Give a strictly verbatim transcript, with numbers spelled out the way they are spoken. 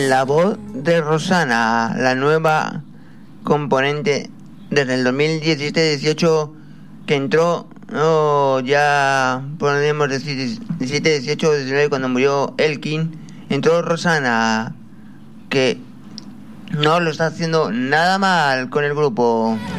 la voz de Rosana, la nueva componente desde el dos mil diecisiete dieciocho que entró, oh, ya podemos decir diecisiete, dieciocho, diecinueve, cuando murió Elkin, entró Rosana, que no lo está haciendo nada mal con el grupo.